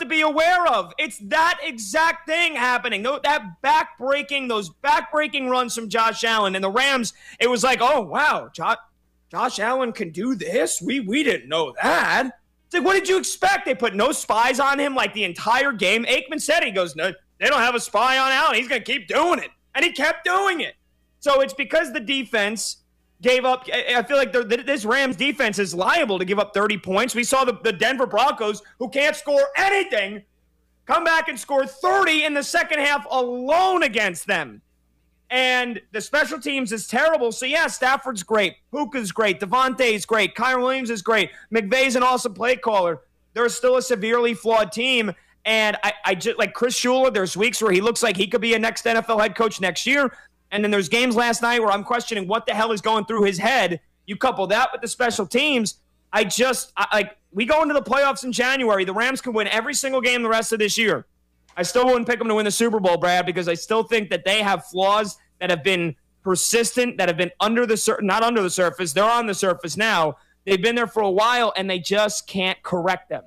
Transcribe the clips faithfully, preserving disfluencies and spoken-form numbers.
to be aware of. It's that exact thing happening. That back-breaking, those back-breaking runs from Josh Allen. And the Rams, it was like, oh, wow, Josh, Josh Allen can do this? We, we didn't know that. It's like, what did you expect? They put no spies on him like the entire game. Aikman said, he goes, no, they don't have a spy on Allen. He's going to keep doing it. And he kept doing it. So it's because the defense gave up. I feel like this Rams defense is liable to give up thirty points. We saw the, the Denver Broncos, who can't score anything, come back and score thirty in the second half alone against them. And the special teams is terrible. So, yeah, Stafford's great. Puka's great. Devontae's great. Kyron Williams is great. McVay's an awesome play caller. They're still a severely flawed team. And I, I just like Chris Shula, there's weeks where he looks like he could be a next N F L head coach next year. And then there's games last night where I'm questioning what the hell is going through his head. You couple that with the special teams. I just, I, like, we go into the playoffs in January. The Rams can win every single game the rest of this year. I still wouldn't pick them to win the Super Bowl, Brad, because I still think that they have flaws that have been persistent, that have been under the sur- not under the surface. They're on the surface now. They've been there for a while, and they just can't correct them.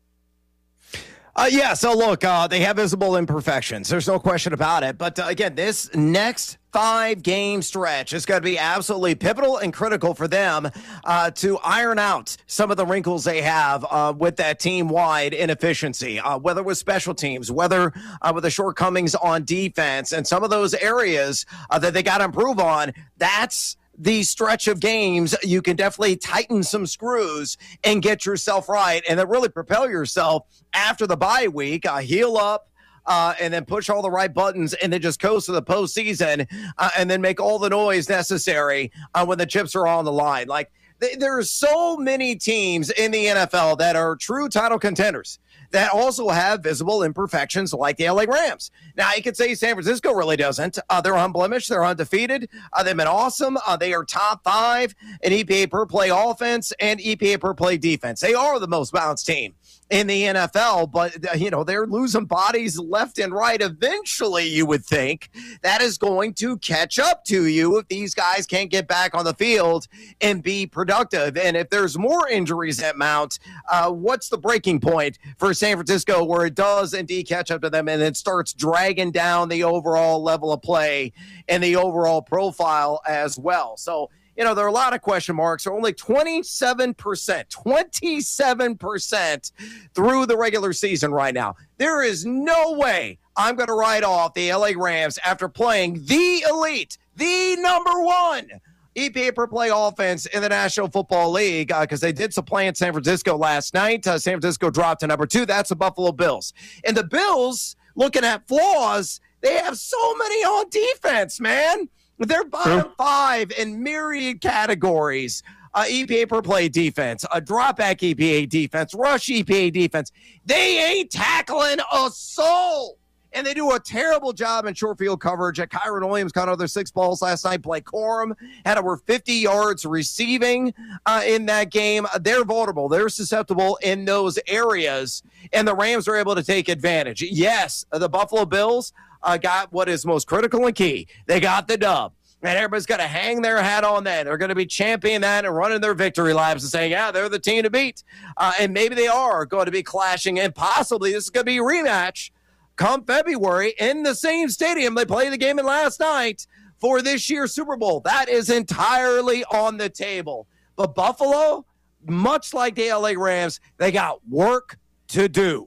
Uh, yeah, so look, uh, they have visible imperfections. There's no question about it. But uh, again, this next five-game stretch is going to be absolutely pivotal and critical for them uh, to iron out some of the wrinkles they have uh, with that team-wide inefficiency, uh, whether with special teams, whether uh, with the shortcomings on defense, and some of those areas uh, that they got to improve on. That's the stretch of games you can definitely tighten some screws and get yourself right, and then really propel yourself after the bye week, uh, heal up, uh, and then push all the right buttons, and then just coast to the postseason, uh, and then make all the noise necessary uh, when the chips are on the line. Like, th- there are so many teams in the N F L that are true title contenders that also have visible imperfections like the L A Rams. Now, you could say San Francisco really doesn't. Uh, they're unblemished. They're undefeated. Uh, they've been awesome. Uh, they are top five in E P A per play offense and E P A per play defense. They are the most balanced team in the N F L, but, uh, you know, they're losing bodies left and right. Eventually, you would think that is going to catch up to you if these guys can't get back on the field and be productive. And if there's more injuries that mount, uh, what's the breaking point for San Francisco where it does indeed catch up to them and it starts dragging down the overall level of play and the overall profile as well? So, you know, there are a lot of question marks. They're only twenty-seven percent, twenty-seven percent through the regular season right now. There is no way I'm going to write off the L A Rams after playing the elite, the number one E P A per play offense in the National Football League, because uh, they did supplant San Francisco last night. Uh, San Francisco dropped to number two. That's the Buffalo Bills. And the Bills, looking at flaws, they have so many on defense, man. They're bottom True. five in myriad categories. Uh, E P A per play defense, a drop back E P A defense, rush E P A defense. They ain't tackling a soul. And they do a terrible job in short field coverage. Kyron Williams caught another six balls last night. Blake Corum had over fifty yards receiving uh, in that game. They're vulnerable. They're susceptible in those areas, and the Rams are able to take advantage. Yes, the Buffalo Bills uh, got what is most critical and key. They got the dub. And everybody's going to hang their hat on that. They're going to be championing that and running their victory laps and saying, yeah, they're the team to beat. Uh, and maybe they are going to be clashing, and possibly this is going to be a rematch come February in the same stadium they played the game in last night for this year's Super Bowl. That is entirely on the table. But Buffalo, much like the L A Rams, they got work to do.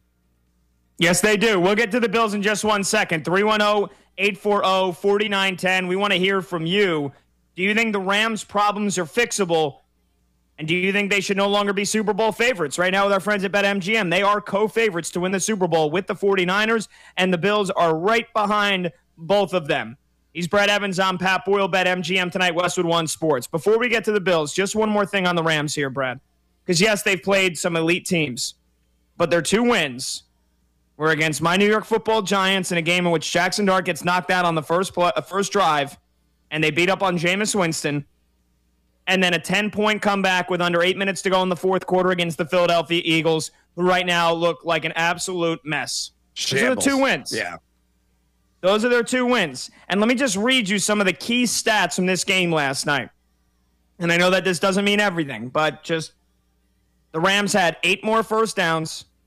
Yes, they do. We'll get to the Bills in just one second. three one zero, eight four zero, four nine one zero. We want to hear from you. Do you think the Rams' problems are fixable? And do you think they should no longer be Super Bowl favorites? Right now with our friends at BetMGM, they are co-favorites to win the Super Bowl with the 49ers, and the Bills are right behind both of them. He's Brad Evans. I'm Pat Boyle, BetMGM tonight, Westwood One Sports. Before we get to the Bills, just one more thing on the Rams here, Brad. Because, yes, they've played some elite teams, but their two wins were against my New York Football Giants in a game in which Jackson Dart gets knocked out on the first play, uh, first drive, and they beat up on Jameis Winston. And then a ten-point comeback with under eight minutes to go in the fourth quarter against the Philadelphia Eagles, who right now look like an absolute mess. Those are the two wins. Yeah. Those are their two wins. And let me just read you some of the key stats from this game last night. And I know that this doesn't mean everything, but just the Rams had eight more first downs.